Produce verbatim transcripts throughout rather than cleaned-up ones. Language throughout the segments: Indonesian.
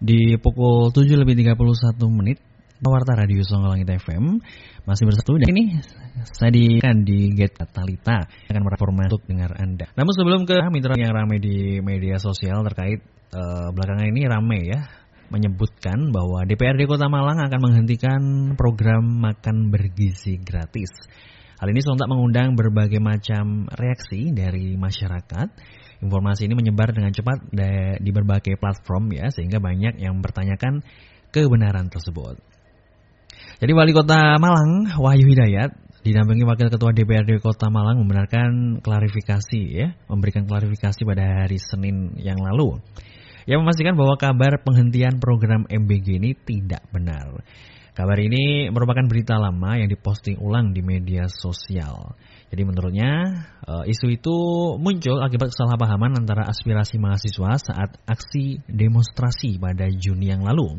Di pukul tujuh lebih tiga puluh satu menit, Warta Radio Songgolangit F M masih bersatu dan ini saya di kan di Get Talita akan meraforma untuk dengar Anda. Namun sebelum ke mitra yang ramai di media sosial terkait uh, belakangan ini ramai ya menyebutkan bahwa D P R D Kota Malang akan menghentikan program makan bergizi gratis. Hal ini sontak mengundang berbagai macam reaksi dari masyarakat. Informasi ini menyebar dengan cepat di berbagai platform ya sehingga banyak yang mempertanyakan kebenaran tersebut. Jadi Wali Kota Malang, Wahyu Hidayat, didampingi Wakil Ketua D P R D Kota Malang membenarkan klarifikasi ya, memberikan klarifikasi pada hari Senin yang lalu. Ia memastikan bahwa kabar penghentian program M B G ini tidak benar. Kabar ini merupakan berita lama yang diposting ulang di media sosial. Jadi menurutnya isu itu muncul akibat kesalahpahaman antara aspirasi mahasiswa saat aksi demonstrasi pada Juni yang lalu.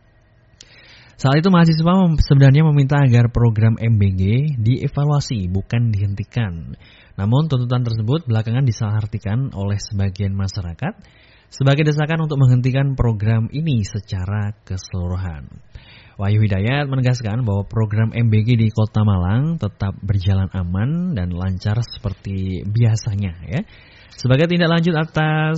Saat itu mahasiswa sebenarnya meminta agar program M B G dievaluasi bukan dihentikan. Namun tuntutan tersebut belakangan disalahartikan oleh sebagian masyarakat sebagai desakan untuk menghentikan program ini secara keseluruhan. Wahyu Hidayat menegaskan bahwa program M B G di Kota Malang tetap berjalan aman dan lancar seperti biasanya ya. Sebagai tindak lanjut atas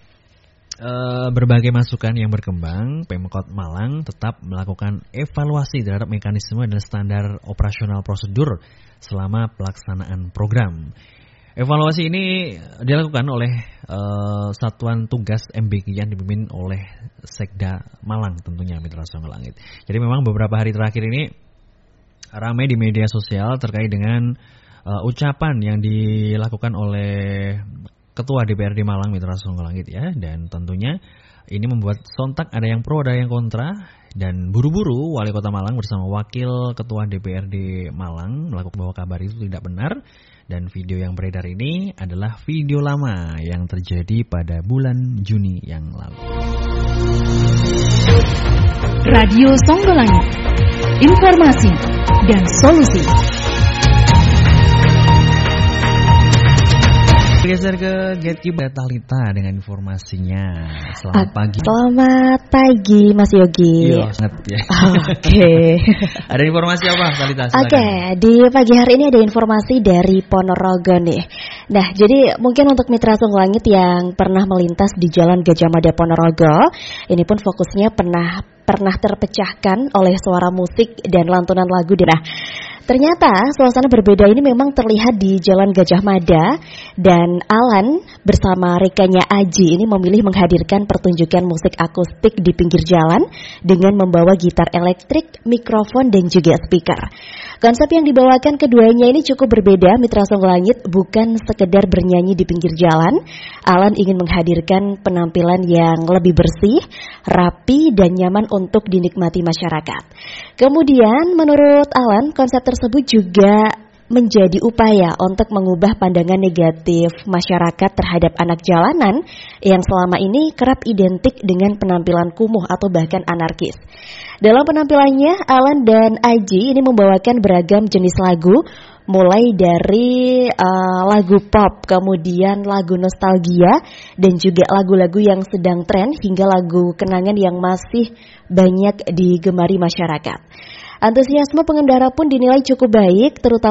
Uh, berbagai masukan yang berkembang, Pemkot Malang tetap melakukan evaluasi terhadap mekanisme dan standar operasional prosedur selama pelaksanaan program. Evaluasi ini dilakukan oleh uh, Satuan Tugas M B G yang dipimpin oleh Sekda Malang tentunya Mitra Songgolangit. Jadi memang beberapa hari terakhir ini ramai di media sosial terkait dengan uh, ucapan yang dilakukan oleh Ketua D P R D Malang Mitra Songgolangit ya, dan tentunya ini membuat sontak ada yang pro ada yang kontra dan buru-buru Wali Kota Malang bersama Wakil Ketua D P R D Malang melakukan bahwa kabar itu tidak benar dan video yang beredar ini adalah video lama yang terjadi pada bulan Juni yang lalu. Radio Songgolangit, informasi dan solusi. Geser ke Gatekeeper Talita dengan informasinya. Selamat uh, pagi. Selamat pagi Mas Yogi. Iya, sangat ya. Oke. Okay. Ada informasi apa Talita? Oke, okay, di pagi hari ini ada informasi dari Ponorogo nih. Nah, jadi mungkin untuk Mitra Songgolangit yang pernah melintas di Jalan Gajah Mada Ponorogo, ini pun fokusnya pernah pernah terpecahkan oleh suara musik dan lantunan lagu. Nah, ternyata suasana berbeda ini memang terlihat di Jalan Gajah Mada dan Alan bersama rekannya Aji ini memilih menghadirkan pertunjukan musik akustik di pinggir jalan dengan membawa gitar elektrik, mikrofon dan juga speaker. Konsep yang dibawakan keduanya ini cukup berbeda Mitra Songgolangit, bukan sekedar bernyanyi di pinggir jalan. Alan ingin menghadirkan penampilan yang lebih bersih, rapi dan nyaman untuk dinikmati masyarakat. Kemudian menurut Alan konsep tersebut juga menjadi upaya untuk mengubah pandangan negatif masyarakat terhadap anak jalanan yang selama ini kerap identik dengan penampilan kumuh atau bahkan anarkis. Dalam penampilannya, Alan dan Aji ini membawakan beragam jenis lagu, mulai dari uh, lagu pop, kemudian lagu nostalgia, dan juga lagu-lagu yang sedang tren hingga lagu kenangan yang masih banyak digemari masyarakat. Antusiasme pengendara pun dinilai cukup baik, terutama